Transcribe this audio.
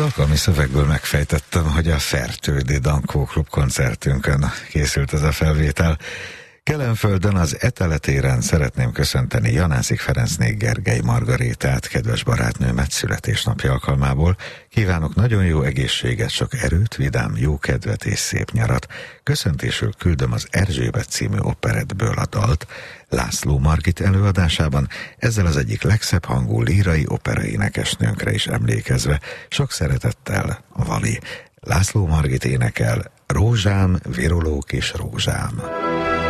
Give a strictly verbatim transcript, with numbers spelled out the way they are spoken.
alkalmi szövegből megfejtettem, hogy a Fertődi Dankó Klub koncertünkön készült ez a felvétel. Kelenföldön az Eteletéren szeretném köszönteni Janászik Ferencné Gergely Margarétát, kedves barátnőmet születésnapja alkalmából. Kívánok nagyon jó egészséget, sok erőt, vidám jó kedvet és szép nyarat. Köszöntésül küldöm az Erzsébet című operettből a dalt, László Margit előadásában, ezzel az egyik legszebb hangú lírai operaénekesnőnkre is emlékezve. Sok szeretettel, Vali. László Margit énekel, Rózsám, viroló kis rózsám.